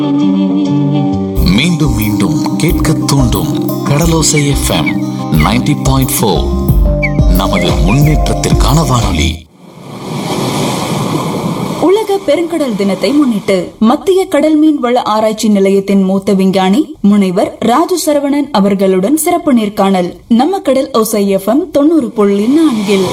மீண்டும் மீண்டும் கேட்க தூண்டும் கடலோசை FM 90.4. நமது முன்னேற்றத்திற்கான வானொலி. உலக பெருங்கடல் தினத்தை முன்னிட்டு மத்திய கடல் மீன் வள ஆராய்ச்சி நிலையத்தின் மூத்த விஞ்ஞானி முனைவர் ராஜு சரவணன் அவர்களுடன் சிறப்பு நேர்காணல் நம்ம கடல் ஓசை FM 90.4.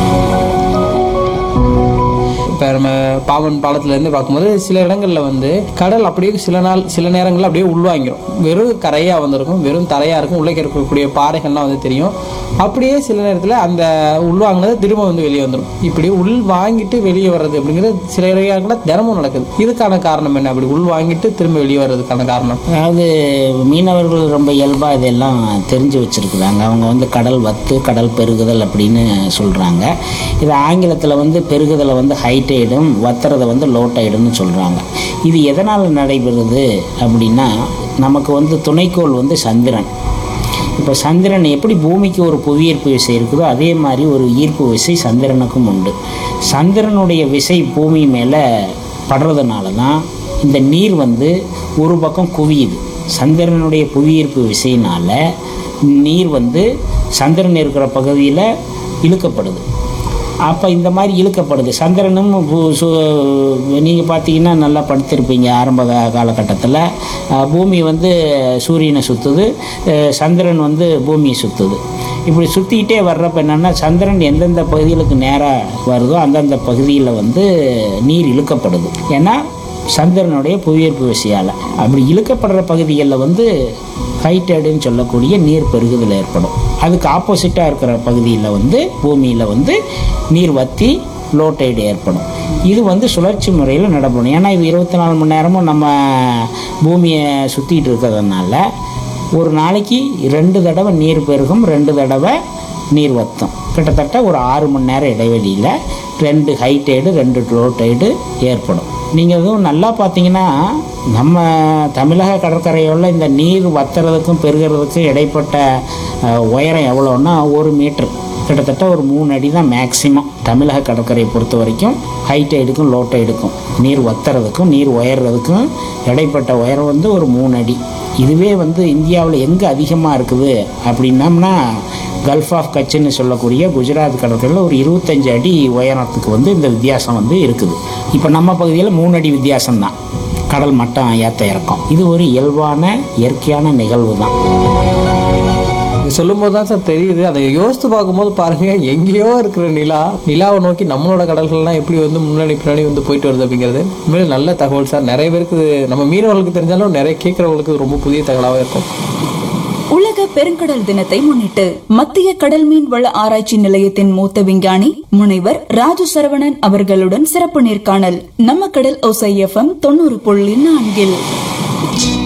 இப்போ நம்ம பாவன் பாலத்துலேருந்து பார்க்கும்போது சில இடங்களில் வந்து கடல் அப்படியே சில நேரங்களில் அப்படியே உள்வாங்கிடும். வெறும் கரையாக வந்திருக்கும், வெறும் தரையாக இருக்கும், உள்ளே இருக்கக்கூடிய பாறைகள்லாம் வந்து தெரியும். அப்படியே சில நேரத்தில் அந்த உள்வாங்கினது திரும்ப வந்து வெளியே வந்துடும். இப்படி உள் வாங்கிட்டு வெளியே வர்றது அப்படிங்கிறது சில இடங்களில் தினமும் நடக்குது. இதுக்கான காரணம் என்ன? அப்படி உள் வாங்கிட்டு திரும்ப வெளியே வர்றதுக்கான காரணம்? அதாவது மீனவர்கள் ரொம்ப இயல்பாக இதெல்லாம் தெரிஞ்சு வச்சுருக்குறாங்க. அவங்க வந்து கடல் வத்து, கடல் பெருகுதல் அப்படின்னு சொல்கிறாங்க. இது ஆங்கிலத்தில் வந்து பெருகுதலை வந்து ஹைடைடும், வத்துறதை வந்து லோடைடுன்னு சொல்கிறாங்க. இது எதனால் நடைபெறுது அப்படின்னா, நமக்கு வந்து துணைக்கோள் வந்து சந்திரன். இப்போ சந்திரன் எப்படி பூமிக்கு ஒரு புவியீர்ப்பு விசை இருக்குதோ அதே மாதிரி ஒரு ஈர்ப்பு விசை சந்திரனுக்கும் உண்டு. சந்திரனுடைய விசை பூமி மேலே படுறதுனால தான் இந்த நீர் வந்து ஒரு பக்கம் குவியுது. சந்திரனுடைய புவியீர்ப்பு விசையினால் நீர் வந்து சந்திரன் இருக்கிற பகுதியில் இழுக்கப்படுது. அப்போ இந்த மாதிரி இழுக்கப்படுது. சந்திரனும் நீங்கள் பார்த்தீங்கன்னா நல்லா படித்திருப்பீங்க. ஆரம்ப காலகட்டத்தில் பூமி வந்து சூரியனை சுற்றுது, சந்திரன் வந்து பூமியை சுற்றுது. இப்படி சுற்றிக்கிட்டே வர்றப்ப என்னென்னா, சந்திரன் எந்தெந்த பகுதிகளுக்கு நேராக வருதோ அந்தந்த பகுதியில் வந்து நீர் இழுக்கப்படுது. ஏன்னா சந்திரனுடைய புவியீர்ப்பு விசையால். அப்படி இழுக்கப்படுற பகுதிகளில் வந்து ஹைடைடுன்னு சொல்லக்கூடிய நீர் பெருகுதல் ஏற்படும். அதுக்கு ஆப்போசிட்டாக இருக்கிற பகுதியில் வந்து பூமியில் வந்து நீர் வற்றி லோடைடு ஏற்படும். இது வந்து சுழற்சி முறையில் நடப்படும். ஏன்னா இது 24 மணி நேரமும் நம்ம பூமியை சுற்றிட்டு இருக்கிறதுனால ஒரு நாளைக்கு 2 தடவை நீர் பெருகும், 2 தடவை நீர் வற்றும். கிட்டத்தட்ட ஒரு 6 மணி நேரம் இடைவெளியில் 2 ஹைடைடு 2 லோடைடு ஏற்படும். நீங்கள் எதுவும் நல்லா பார்த்தீங்கன்னா, நம்ம தமிழக கடற்கரையோட இந்த நீர் வத்துறதுக்கும் பெருகிறதுக்கும் இடைப்பட்ட உயரம் எவ்வளோன்னா 1 மீட்டர், கிட்டத்தட்ட ஒரு 3 அடி தான் மேக்சிமம். தமிழக கடற்கரையை பொறுத்த வரைக்கும் ஹைடைடுக்கும் லோடைடுக்கும், நீர் வத்துறதுக்கும் நீர் உயர்றதுக்கும் இடைப்பட்ட உயரம் வந்து ஒரு 3 அடி. இதுவே வந்து இந்தியாவில் எங்கே அதிகமாக இருக்குது அப்படின்னம்னா, கல்ஃப் ஆஃப் கட்ச்னு சொல்லக்கூடிய குஜராத் கடற்கரையில் ஒரு 25 அடி உயரத்துக்கு வந்து இந்த வித்தியாசம் வந்து இருக்குது. இப்போ நம்ம பகுதியில் 3 அடி வித்தியாசம்தான் கடல் மட்டம் ஏற்ற இறக்கம். இது ஒரு இயல்பான இயற்கையான நிகழ்வு தான். சொல்லும்போது தான் சார் தெரியுது. அதை யோசித்து பார்க்கும்போது பாருங்க, எங்கேயோ இருக்கிற நிலாவை நோக்கி நம்மளோட கடல்கள்லாம் எப்படி வந்து முன்னாடி பின்னாடி வந்து போயிட்டு வருது அப்படிங்கிறது உண்மையிலே நல்ல தகவல் சார். நிறைய பேருக்கு, நம்ம மீனவர்களுக்கு தெரிஞ்சாலும் நிறைய கேட்குறவங்களுக்கு ரொம்ப புதிய தகவலாக இருக்கும். உலக பெருங்கடல் தினத்தை முன்னிட்டு மத்திய கடல் மீன் வள ஆராய்ச்சி நிலையத்தின் மூத்த விஞ்ஞானி முனைவர் ராஜு சரவணன் அவர்களுடன் சிறப்பு நேர்காணல் நம்ம கடல் ஓசை FM 90.4.